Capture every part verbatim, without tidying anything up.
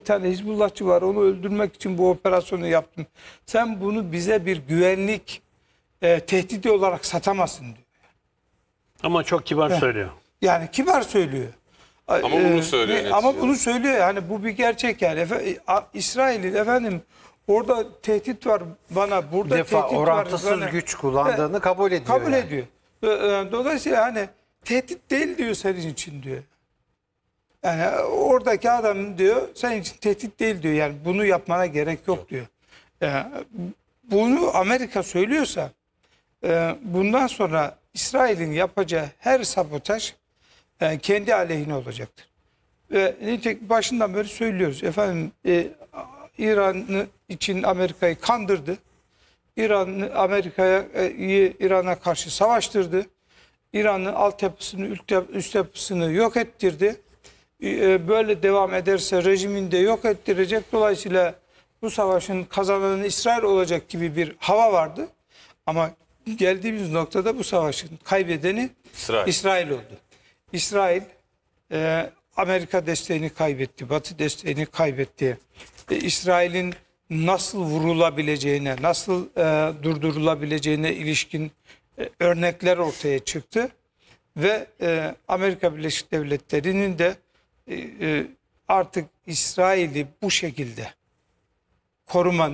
Bir tane Hizbullahçı var, onu öldürmek için bu operasyonu yaptım. Sen bunu bize bir güvenlik e, tehdidi olarak satamazsın diyor. Ama çok kibar Heh. söylüyor. Yani kibar söylüyor. Ama Ee, bunu söylüyor ne- neticede. Ama bunu söylüyor yani, bu bir gerçek yani. Efe, a- İsrail'in efendim orada tehdit var bana, burada Bir defa tehdit orantısız var. bana. güç kullandığını Ve kabul ediyor. Kabul yani. ediyor. Ee, e, Dolayısıyla hani tehdit değil diyor senin için diyor. Yani oradaki adam diyor senin için tehdit değil diyor. Yani bunu yapmana gerek yok diyor. Yani bunu Amerika söylüyorsa e, bundan sonra İsrail'in yapacağı her sabotaj e, kendi aleyhine olacaktır. Ve nitekim başından beri söylüyoruz. Efendim e, İran için Amerika'yı kandırdı. İran Amerika'ya e, İran'a karşı savaştırdı. İran'ın altyapısını, üst yapısını yok ettirdi. E, böyle devam ederse rejimini de yok ettirecek. Dolayısıyla bu savaşın kazananı İsrail olacak gibi bir hava vardı. Ama geldiğimiz noktada bu savaşın kaybedeni İsrail. İsrail oldu. İsrail e, Amerika desteğini kaybetti, Batı desteğini kaybetti. E, İsrail'in nasıl vurulabileceğine, nasıl e, durdurulabileceğine ilişkin e, örnekler ortaya çıktı. Ve e, Amerika Birleşik Devletleri'nin de e, e, artık İsrail'i bu şekilde koruman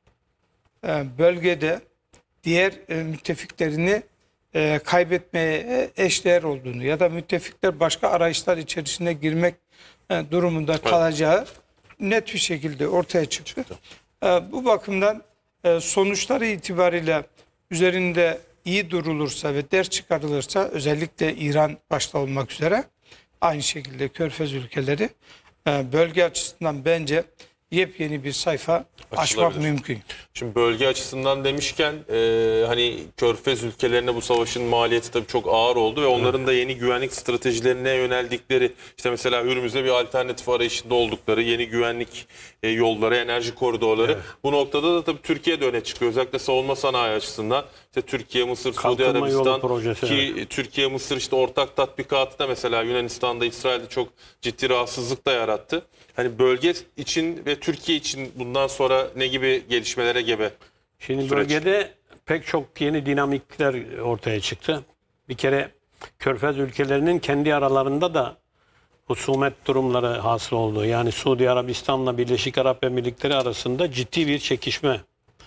e, bölgede diğer e, müttefiklerini e, kaybetmeye eşdeğer olduğunu ya da müttefikler başka arayışlar içerisine girmek e, durumunda kalacağı net bir şekilde ortaya çıktı. E, bu bakımdan e, sonuçları itibariyle üzerinde iyi durulursa ve ders çıkarılırsa, özellikle İran başta olmak üzere aynı şekilde Körfez ülkeleri e, bölge açısından bence yepyeni bir sayfa açmak Açılabilir. mümkün. Şimdi bölge açısından demişken e, hani Körfez ülkelerine bu savaşın maliyeti tabii çok ağır oldu ve onların da yeni güvenlik stratejilerine yöneldikleri, işte mesela Hürmüz'e bir alternatif arayışında oldukları yeni güvenlik e, yolları, enerji koridorları. Evet. Bu noktada da tabii Türkiye de öne çıkıyor. Özellikle savunma sanayi açısından. İşte Türkiye, Mısır, Suudi Kalkınma yolu Arabistan projesi, ki Türkiye, Mısır işte ortak tatbikatı da mesela Yunanistan'da, İsrail'de çok ciddi rahatsızlık da yarattı. Hani bölge için ve Türkiye için bundan sonra ne gibi gelişmelere gebe? Şimdi Süreç. bölgede pek çok yeni dinamikler ortaya çıktı. Bir kere Körfez ülkelerinin kendi aralarında da husumet durumları hasıl oldu. Yani Suudi Arabistan'la Birleşik Arap Emirlikleri arasında ciddi bir çekişme.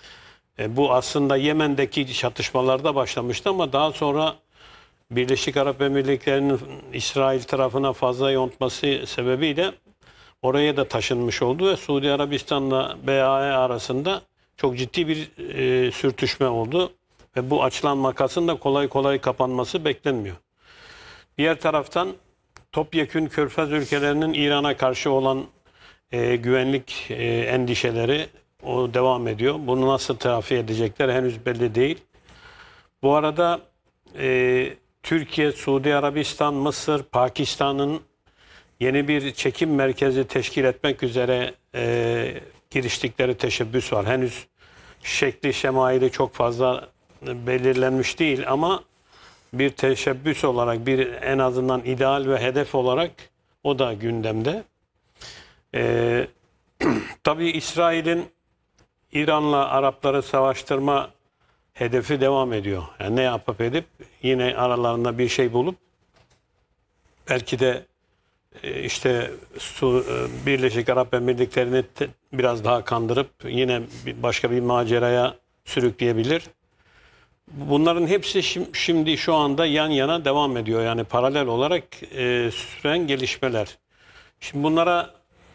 E, bu aslında Yemen'deki çatışmalarda başlamıştı ama daha sonra Birleşik Arap Emirlikleri'nin İsrail tarafına fazla yontması sebebiyle oraya da taşınmış oldu ve Suudi Arabistan'la B A E arasında çok ciddi bir e, sürtüşme oldu ve bu açılan makasın da kolay kolay kapanması beklenmiyor. Diğer taraftan topyekün Körfez ülkelerinin İran'a karşı olan e, güvenlik e, endişeleri o devam ediyor. Bunu nasıl telafi edecekler henüz belli değil. Bu arada e, Türkiye, Suudi Arabistan, Mısır, Pakistan'ın yeni bir çekim merkezi teşkil etmek üzere e, giriştikleri teşebbüs var. Henüz şekli şemaili çok fazla belirlenmiş değil ama bir teşebbüs olarak, bir en azından ideal ve hedef olarak o da gündemde. E, tabii İsrail'in İran'la Arapları savaştırma hedefi devam ediyor. Yani ne yapıp edip yine aralarında bir şey bulup belki de işte Birleşik Arap Emirlikleri'ni biraz daha kandırıp yine başka bir maceraya sürükleyebilir. Bunların hepsi şimdi şu anda yan yana devam ediyor. Yani paralel olarak e, süren gelişmeler. Şimdi bunlara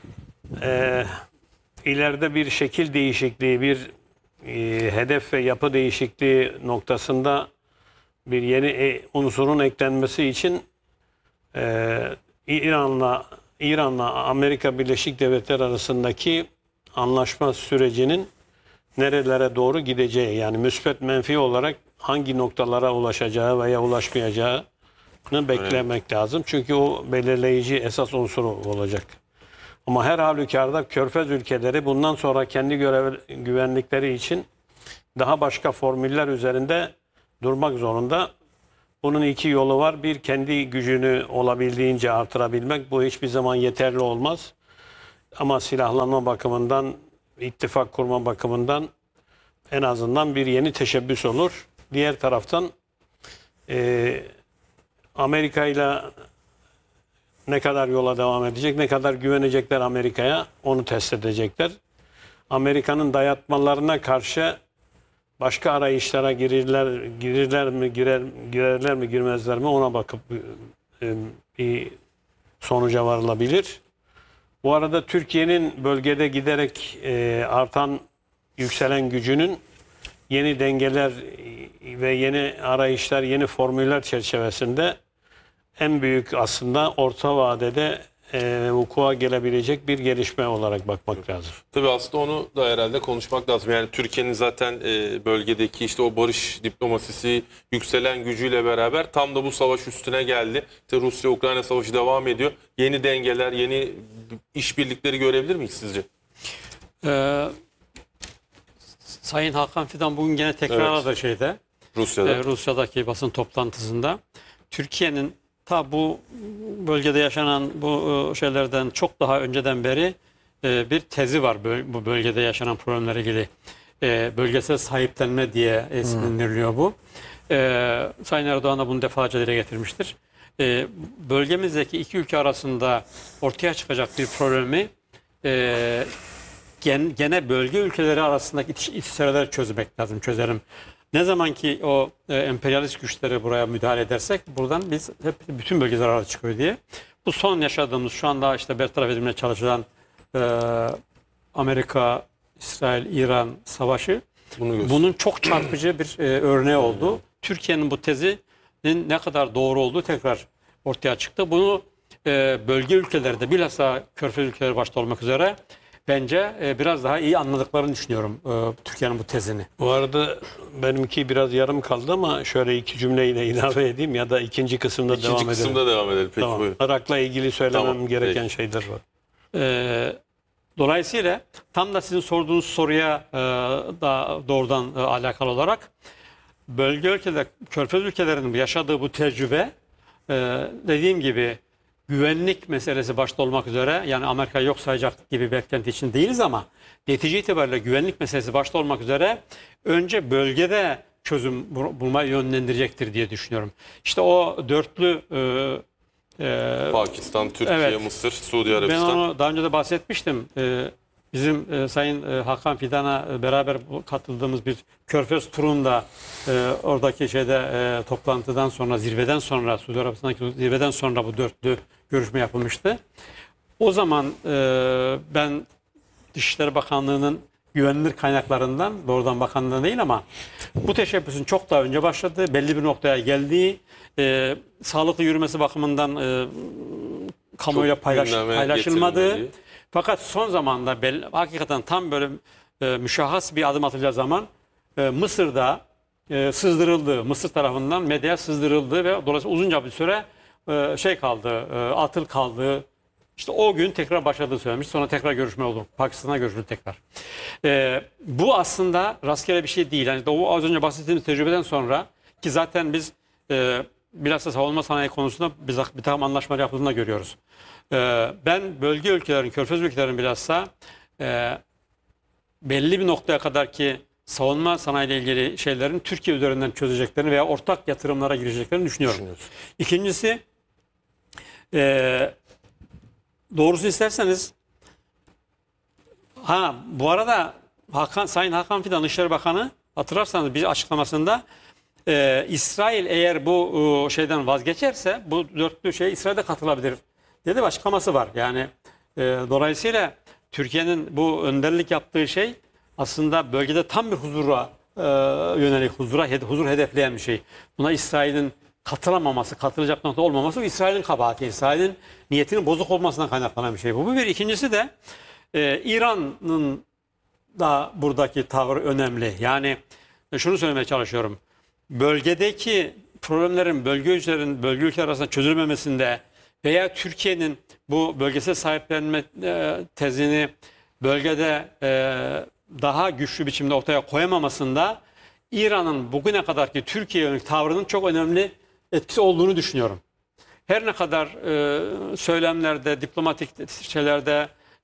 e, ileride bir şekil değişikliği, bir e, hedef ve yapı değişikliği noktasında bir yeni e, unsurun eklenmesi için e, İran'la İran'la Amerika Birleşik Devletleri arasındaki anlaşma sürecinin nerelere doğru gideceği, yani müspet menfi olarak hangi noktalara ulaşacağı veya ulaşmayacağını beklemek evet. lazım. Çünkü o belirleyici esas unsuru olacak. Ama her halükarda Körfez ülkeleri bundan sonra kendi görev, güvenlikleri için daha başka formüller üzerinde durmak zorunda. Bunun iki yolu var. Bir, kendi gücünü olabildiğince artırabilmek. Bu hiçbir zaman yeterli olmaz. ama silahlanma bakımından, ittifak kurma bakımından en azından bir yeni teşebbüs olur. Diğer taraftan e, Amerika ile ne kadar yola devam edecek, ne kadar güvenecekler Amerika'ya onu test edecekler. Amerika'nın dayatmalarına karşı başka arayışlara girirler, girirler mi, girer, girerler mi, girmezler mi ona bakıp e, bir sonuca varılabilir. Bu arada Türkiye'nin bölgede giderek e, artan, yükselen gücünün yeni dengeler ve yeni arayışlar, yeni formüller çerçevesinde en büyük aslında orta vadede e, vuku'a gelebilecek bir gelişme olarak bakmak lazım. Tabii aslında onu da herhalde konuşmak lazım. Yani Türkiye'nin zaten e, bölgedeki işte o barış diplomasisi yükselen gücüyle beraber tam da bu savaş üstüne geldi. İşte Rusya-Ukrayna savaşı devam ediyor. Yeni dengeler, yeni işbirlikleri görebilir miyiz sizce? Ee, Sayın Hakan Fidan bugün gene tekrarladı Evet. şeyde. Rusya'da. e, Rusya'daki basın toplantısında. Türkiye'nin ta bu bölgede yaşanan bu e, şeylerden çok daha önceden beri e, bir tezi var böl- bu bölgede yaşanan problemlere ilgili. E, bölgesel sahiplenme diye isimlendiriliyor bu. E, Sayın Erdoğan da bunu defalarca dile getirmiştir. E, bölgemizdeki iki ülke arasında ortaya çıkacak bir problemi e, gen, gene bölge ülkeleri arasındaki itiş- istişareler çözmek lazım, çözerim. Ne zaman ki o e, emperyalist güçlere buraya müdahale edersek buradan biz hep bütün bölge zararı çıkıyor diye. Bu son yaşadığımız şu anda işte bertaraf edilmeye çalışılan e, Amerika, İsrail, İran savaşı Bunu gösteriyor. bunun çok çarpıcı bir e, örneği oldu. Türkiye'nin bu tezinin ne kadar doğru olduğu tekrar ortaya çıktı. Bunu e, bölge ülkelerde bilhassa Körfez ülkeleri başta olmak üzere bence e, biraz daha iyi anladıklarını düşünüyorum e, Türkiye'nin bu tezini. Bu arada benimki biraz yarım kaldı ama şöyle iki cümleyle ilave edeyim ya da ikinci kısımda İkinci devam edelim. kısımda devam edelim. Peki Tamam. buyurun. Irak'la ilgili söylemem Tamam, gereken peki. şeyler var. Ee, dolayısıyla tam da sizin sorduğunuz soruya e, da doğrudan e, alakalı olarak bölge ülkeler, Körfez ülkelerinin yaşadığı bu tecrübe e, dediğim gibi güvenlik meselesi başta olmak üzere yani Amerika'yı yok sayacak gibi beklenti için değiliz ama netice itibariyle güvenlik meselesi başta olmak üzere önce bölgede çözüm bul- bulmayı yönlendirecektir diye düşünüyorum. İşte o dörtlü e, e, Pakistan, Türkiye, Evet. Mısır, Suudi ben Arabistan. onu daha önce de bahsetmiştim. Ee, bizim e, Sayın e, Hakan Fidan'a e, beraber bu- katıldığımız bir Körfez turunda e, oradaki şeyde e, toplantıdan sonra zirveden sonra Suudi Arabistan'daki zirveden sonra bu dörtlü görüşme yapılmıştı. O zaman e, ben Dışişleri Bakanlığı'nın güvenilir kaynaklarından doğrudan bakanlığına değil ama bu teşebbüsün çok daha önce başladığı belli bir noktaya geldiği e, sağlıklı yürümesi bakımından e, kamuoyuyla Çok paylaş, gündeme paylaşılmadığı getirilmediği. fakat son zamanda belli, hakikaten tam böyle e, müşahhas bir adım atılacağı zaman e, Mısır'da e, sızdırıldı. Mısır tarafından medyaya sızdırıldı ve dolayısıyla uzunca bir süre e, şey kaldı, e, atıl kaldı. İşte o gün tekrar başladığı söylemiş. Sonra tekrar görüşme oldu. Pakistan'a görüşme tekrar. E, bu aslında rastgele bir şey değil. Yani o az önce bahsettiğimiz tecrübeden sonra ki zaten biz e, bilhassa savunma sanayi konusunda biz bir takım anlaşmalar yapıldığını da görüyoruz. E, ben bölge ülkelerin, Körfez ülkelerin bilhassa e, belli bir noktaya kadar ki savunma sanayiyle ilgili şeylerin Türkiye üzerinden çözeceklerini veya ortak yatırımlara gireceklerini düşünüyorum. Düşünüyorsun. İkincisi e, doğrusu isterseniz ha bu arada Hakan, Sayın Hakan Fidan Dışişleri Bakanı hatırlarsanız bir açıklamasında e, İsrail eğer bu e, şeyden vazgeçerse bu dörtlü şey İsrail'de katılabilir dedi bir açıklaması var. Yani e, dolayısıyla Türkiye'nin bu önderlik yaptığı şey aslında bölgede tam bir huzura e, yönelik huzura huzur hedefleyen bir şey. Buna İsrail'in katılamaması, katılacak nokta olmaması bu İsrail'in kabahati. İsrail'in niyetinin bozuk olmasından kaynaklanan bir şey bu. Bu bir. İkincisi de e, İran'ın da buradaki tavır önemli. Yani e, şunu söylemeye çalışıyorum. Bölgedeki problemlerin bölge ülkelerin bölge ülkeler arasında çözülmemesinde veya Türkiye'nin bu bölgesel sahiplenme e, tezini bölgede e, daha güçlü biçimde ortaya koyamamasında İran'ın bugüne kadarki Türkiye'ye yönelik tavrının çok önemli etkisi olduğunu düşünüyorum. Her ne kadar e, söylemlerde, diplomatik şeylerde,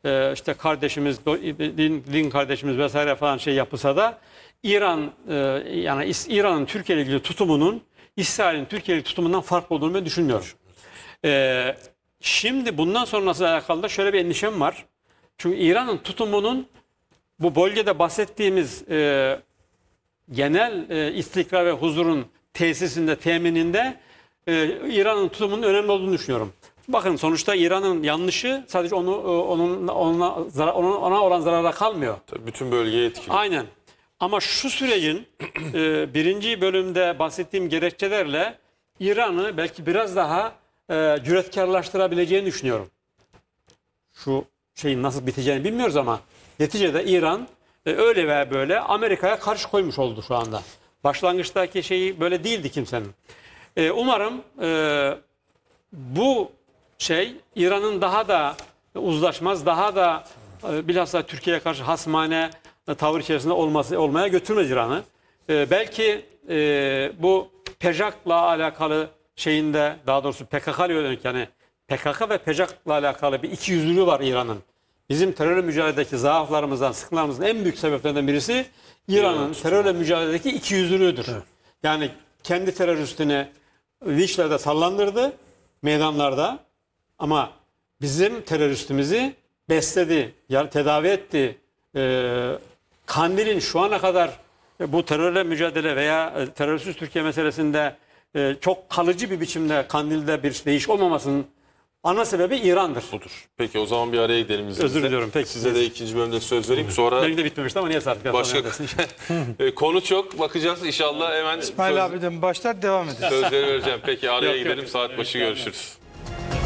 e, işte kardeşimiz, din, din kardeşimiz vesaire falan şey yapılsa da İran e, yani İs- İran'ın Türkiye ile ilgili tutumunun İsrail'in Türkiye ile ilgili tutumundan farklı olduğunu ben düşünmüyorum. E, şimdi bundan sonrasıyla alakalı da şöyle bir endişem var. Çünkü İran'ın tutumunun bu bölgede bahsettiğimiz e, genel e, istikrar ve huzurun tesisinde, temininde e, İran'ın tutumunun önemli olduğunu düşünüyorum. Bakın sonuçta İran'ın yanlışı sadece onu e, onun ona, zarar, ona, ona olan zarara kalmıyor. Tabii bütün bölgeye etkili. Aynen. Ama şu sürecin e, birinci bölümde bahsettiğim gerekçelerle İran'ı belki biraz daha e, cüretkarlaştırabileceğini düşünüyorum. Şu şeyin nasıl biteceğini bilmiyoruz ama neticede İran e, öyle veya böyle Amerika'ya karşı koymuş oldu şu anda. Başlangıçtaki şeyi böyle değildi kimsenin. E, umarım e, bu şey İran'ın daha da uzlaşmaz, daha da e, bilhassa Türkiye'ye karşı hasmane e, tavır içerisinde olması olmaya götürmez İran'ı. E, belki e, bu PEJAK'la alakalı şeyinde, daha doğrusu P K K'ya yönelik, yani P K K ve PEJAK'la alakalı bir ikiyüzlülüğü var İran'ın. Bizim terörle mücadeledeki zaaflarımızdan, sıkıntılarımızın en büyük sebeplerinden birisi İran'ın terörle mücadeledeki ikiyüzlülüğüdür. Evet. Yani kendi teröristini linçlerde sallandırdı meydanlarda, ama bizim teröristimizi besledi, yani tedavi etti. Ee, Kandil'in şu ana kadar bu terörle mücadele veya terörsüz Türkiye meselesinde e, çok kalıcı bir biçimde Kandil'de bir değiş olmamasının ana sebebi İran'dır. Budur. Peki o zaman bir araya gidelim izninizle. Özür diliyorum. Peki. Size de ikinci bölümde söz vereyim. Sonra Benim de bitmemişti ama niye sardık? başka E, konu çok. Bakacağız inşallah hemen İsmail söz, abiden başlar devam ederiz. sözleri vereceğim. Peki araya Yok, yok. gidelim. Saat başı görüşürüz.